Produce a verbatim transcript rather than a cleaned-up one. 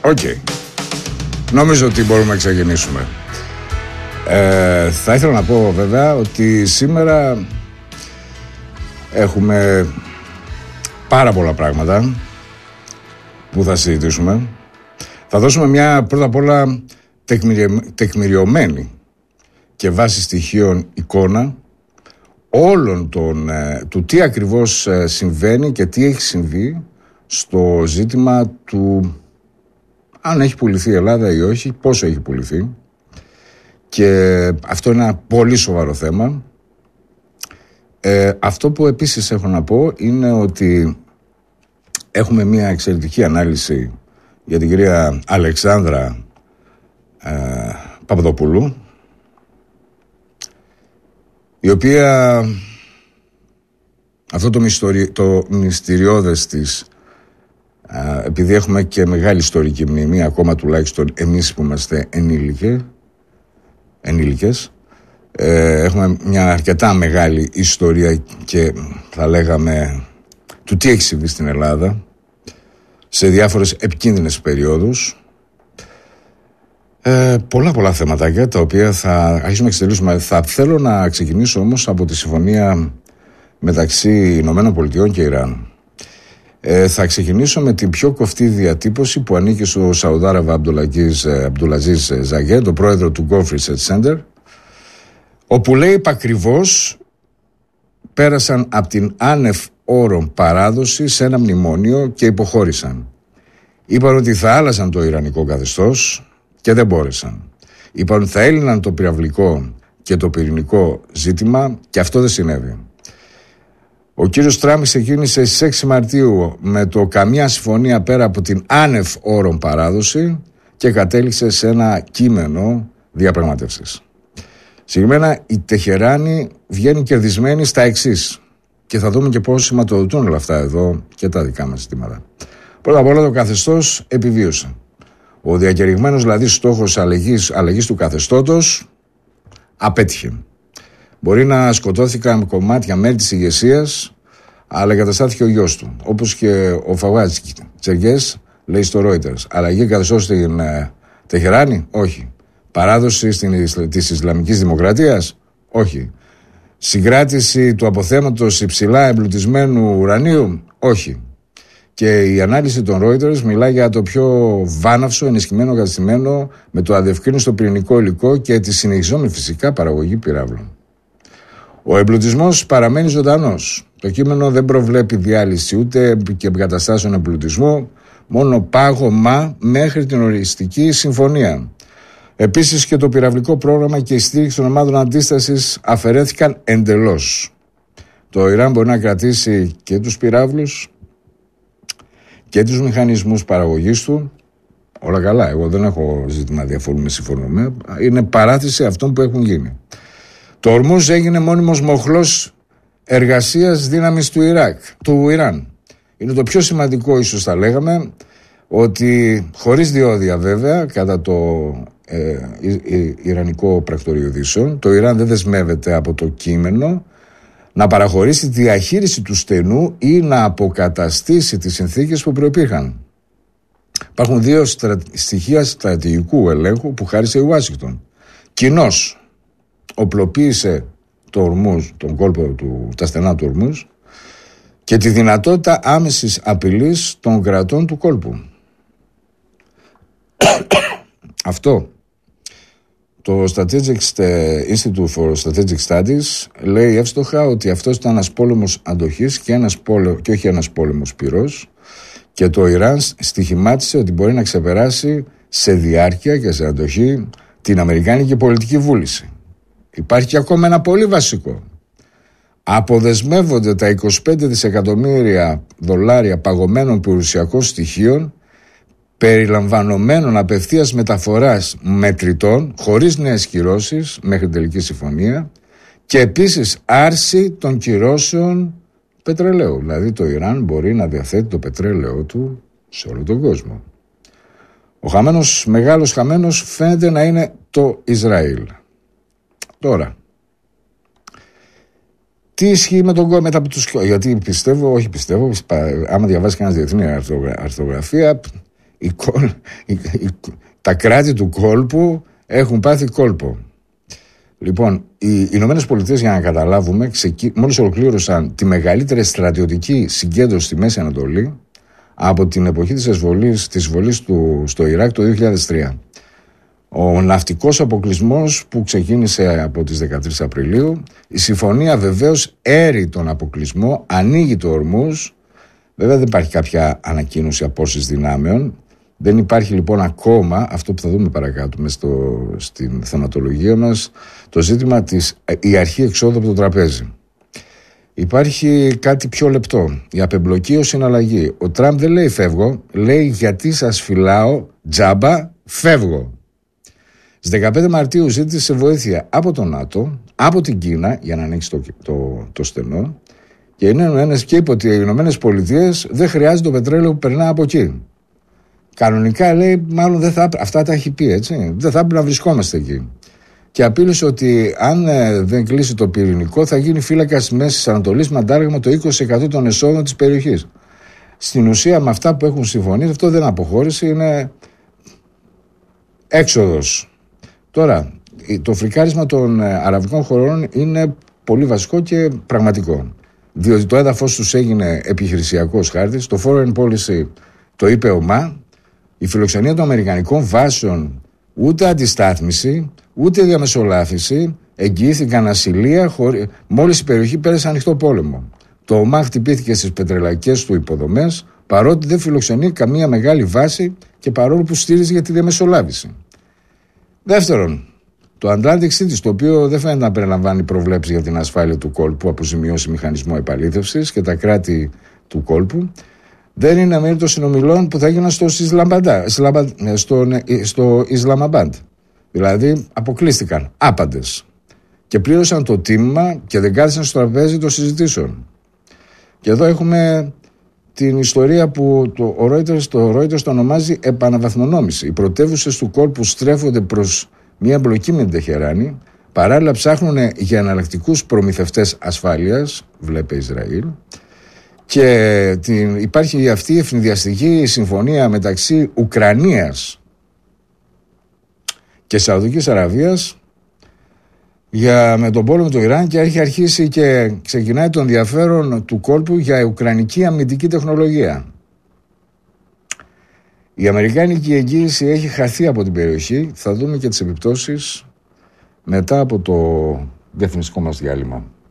Οκ. Okay. Νομίζω ότι μπορούμε να ξεκινήσουμε. Ε, θα ήθελα να πω βέβαια ότι σήμερα έχουμε πάρα πολλά πράγματα που θα συζητήσουμε. Θα δώσουμε μια πρώτα απ' όλα τεκμηριωμένη και βάσει στοιχείων εικόνα όλων των, του τι ακριβώς συμβαίνει και τι έχει συμβεί στο ζήτημα του αν έχει πουληθεί η Ελλάδα ή όχι, πόσο έχει πουληθεί. Και αυτό είναι ένα πολύ σοβαρό θέμα. Ε, αυτό που επίσης έχω να πω είναι ότι έχουμε μια εξαιρετική ανάλυση για την κυρία Αλεξάνδρα ε, Παπαδοπούλου, η οποία αυτό το, μυστορι, το μυστηριώδες της, ε, επειδή έχουμε και μεγάλη ιστορική μνήμη, ακόμα τουλάχιστον εμείς που είμαστε ενήλικες, ενήλικες ε, έχουμε μια αρκετά μεγάλη ιστορία και θα λέγαμε του τι έχει συμβεί στην Ελλάδα σε διάφορες επικίνδυνες περιόδους. Ε, πολλά πολλά θέματα τα οποία θα αρχίσουμε να εξελίσσουμε. Θα θέλω να ξεκινήσω όμως από τη συμφωνία μεταξύ Ηνωμένων Πολιτειών και Ιράν. Ε, θα ξεκινήσω με την πιο κοφτή διατύπωση που ανήκει στο Σαουδάραβα Αμπτουλαζίζ Ζαγέ, τον πρόεδρο του Gulf Research Center, όπου λέει επακριβώς πέρασαν από την άνευ όρων παράδοση σε ένα μνημόνιο και υποχώρησαν. Είπαν ότι θα άλλαζαν το ιρανικό καθεστώς και δεν μπόρεσαν. Είπαν ότι θα έλυναν το πυραυλικό και το πυρηνικό ζήτημα και αυτό δεν συνέβη. Ο κύριος Τραμπ ξεκίνησε στις έξι Μαρτίου με το καμία συμφωνία πέρα από την άνευ όρων παράδοση και κατέληξε σε ένα κείμενο διαπραγματεύσεις. Συγκεκριμένα η Τεχεράνη βγαίνει κερδισμένη στα εξής και θα δούμε και πώς σηματοδοτούν όλα αυτά εδώ και τα δικά μας ζητήματα. Πρώτα απ' όλα το καθεστώς επιβίωσε. Ο διακηρυγμένος δηλαδή στόχος αλλαγής, αλλαγής του καθεστώτος απέτυχε. Μπορεί να σκοτώθηκαν κομμάτια μέρη της ηγεσίας, αλλά εγκαταστάθηκε ο γιος του. Όπως και ο Φαγουάζ Τσεργές λέει στο Reuters. Αλλαγή καθεστώς στην ε, Τεχεράνη, όχι. Παράδοση στην, της Ισλαμικής Δημοκρατίας, όχι. Συγκράτηση του αποθέματος υψηλά εμπλουτισμένου ουρανίου, όχι. Και η ανάλυση των Reuters μιλάει για το πιο βάναυσο, ενισχυμένο καταστημένο με το αδιευκρίνιστο πυρηνικό υλικό και τη συνεχιζόμενη φυσικά παραγωγή πυράβλων. Ο εμπλουτισμός παραμένει ζωντανός. Το κείμενο δεν προβλέπει διάλυση ούτε και εγκαταστάσεων εμπλουτισμού, μόνο πάγωμα μέχρι την οριστική συμφωνία. Επίσης και το πυραυλικό πρόγραμμα και η στήριξη των ομάδων αντίστασης αφαιρέθηκαν εντελώς. Το Ιράν μπορεί να κρατήσει και τους πυράβλους και τους μηχανισμούς παραγωγής του. Όλα καλά, εγώ δεν έχω ζήτημα διαφορούμε, συμφωνούμε. Είναι παράθεση αυτών που έχουν γίνει. Το Ορμούζ έγινε μόνιμος μοχλός εργασίας δύναμης του Ιράκ, του Ιράν. Είναι το πιο σημαντικό, ίσως θα λέγαμε, ότι χωρίς διόδια βέβαια, κατά το ε, ε, ε, Ιρανικό πρακτορείο ειδήσεων, το Ιράν δεν δεσμεύεται από το κείμενο να παραχωρήσει τη διαχείριση του στενού ή να αποκαταστήσει τις συνθήκες που προϋπήρχαν. Υπάρχουν δύο στρα... στοιχεία στρατηγικού ελέγχου που χάρισε η Ουάσιγκτον. Κοινώς οπλοποίησε το Ορμούζ, τον κόλπο του, τα στενά του Ορμούζ και τη δυνατότητα άμεσης απειλής των κρατών του κόλπου. Αυτό το Strategic Institute for Strategic Studies λέει εύστοχα ότι αυτός ήταν ένας πόλεμος αντοχής και, ένας πόλε... και όχι ένας πόλεμος πυρός, και το Ιράν στοιχημάτισε ότι μπορεί να ξεπεράσει σε διάρκεια και σε αντοχή την αμερικάνικη πολιτική βούληση. Υπάρχει και ακόμα ένα πολύ βασικό. Αποδεσμεύονται τα είκοσι πέντε δισεκατομμύρια δολάρια παγωμένων περιουσιακών στοιχείων περιλαμβανομένων απευθείας μεταφοράς μετρητών χωρίς νέες κυρώσεις μέχρι τελική συμφωνία και επίσης άρση των κυρώσεων πετρελαίου. Δηλαδή το Ιράν μπορεί να διαθέτει το πετρέλαιό του σε όλο τον κόσμο. Ο χαμένος, μεγάλος χαμένος φαίνεται να είναι το Ισραήλ. Τώρα, τι ισχύει με τον κόσμο μετά από τους... Γιατί πιστεύω, όχι πιστεύω, άμα διαβάσει κανένας διεθνή αρθογραφία, η, η, η, τα κράτη του κόλπου έχουν πάθει κόλπο. Λοιπόν, οι Ηνωμένες Πολιτείες, για να καταλάβουμε, ξεκι... μόλις ολοκλήρωσαν τη μεγαλύτερη στρατιωτική συγκέντρωση στη Μέση Ανατολή από την εποχή της εισβολής, της εισβολής του στο Ιράκ το δύο χιλιάδες τρία. Ο ναυτικός αποκλεισμός που ξεκίνησε από τις δεκατρείς Απριλίου, η συμφωνία βεβαίως έρει τον αποκλεισμό, ανοίγει το Ορμούζ. Βέβαια δεν υπάρχει κάποια ανακοίνωση απόσυσης δυνάμεων. Δεν υπάρχει λοιπόν ακόμα, αυτό που θα δούμε παρακάτω μες στο, στην θεματολογία μας, το ζήτημα της η αρχή εξόδου από το τραπέζι. Υπάρχει κάτι πιο λεπτό, η απεμπλοκή ως συναλλαγή. Ο Τραμπ δεν λέει φεύγω, λέει γιατί σας φυλάω τζάμπα, φεύγω. Στις δεκαπέντε Μαρτίου ζήτησε βοήθεια από το ΝΑΤΟ, από την Κίνα, για να ανοίξει το, το, το στενό, και, είναι, και είπε ότι οι Ηνωμένες Πολιτείες δεν χρειάζεται το πετρέλαιο που περνά από εκεί. Κανονικά λέει, μάλλον δεν θα, αυτά τα έχει πει, έτσι. Δεν θα έπρεπε να βρισκόμαστε εκεί. Και απείλησε ότι αν ε, δεν κλείσει το πυρηνικό, θα γίνει φύλακας της Μέσης Ανατολής με αντάλλαγμα το είκοσι τοις εκατό των εσόδων της περιοχής. Στην ουσία, με αυτά που έχουν συμφωνήσει, αυτό δεν αποχώρηση, είναι έξοδος. Τώρα, το φρικάρισμα των ε, αραβικών χωρών είναι πολύ βασικό και πραγματικό. Διότι το έδαφος τους έγινε επιχειρησιακός χάρτης, το foreign policy το είπε ο ΜΑ. Η φιλοξενία των αμερικανικών βάσεων, ούτε αντιστάθμιση, ούτε διαμεσολάβηση, εγγυήθηκαν ασυλία χωρί... μόλις η περιοχή πέρασε ανοιχτό πόλεμο. Το ΟΜΑ χτυπήθηκε στις πετρελαϊκές του υποδομές, παρότι δεν φιλοξενεί καμία μεγάλη βάση και παρόλο που στήριζε για τη διαμεσολάβηση. Δεύτερον, το Atlantic City, το οποίο δεν φαίνεται να περιλαμβάνει προβλέψεις για την ασφάλεια του κόλπου, αποζημιώσει μηχανισμό επαλήθευσης και τα κράτη του κόλπου, δεν είναι μέρη των συνομιλών που θα έγιναν στο, στο, στο Ισλαμαμπάντ. Δηλαδή αποκλείστηκαν άπαντες και πλήρωσαν το τίμημα και δεν κάθισαν στο τραπέζι των συζητήσεων. Και εδώ έχουμε την ιστορία που το Reuters το, Reuters το ονομάζει επαναβαθμονόμηση. Οι πρωτεύουσες του κόλπου στρέφονται προς μια εμπλοκή με την Τεχεράνη, παράλληλα ψάχνουν για εναλλακτικούς προμηθευτές ασφάλειας, βλέπε Ισραήλ. Και την, υπάρχει αυτή η ευνηδιαστική συμφωνία μεταξύ Ουκρανίας και Σαουδικής Αραβίας για, με τον πόλεμο του Ιράν, και έχει αρχίσει και ξεκινάει το ενδιαφέρον του κόλπου για ουκρανική αμυντική τεχνολογία. Η αμερικάνικη εγγύηση έχει χαθεί από την περιοχή. Θα δούμε και τις επιπτώσεις μετά από το διαφημιστικό μας διάλειμμα.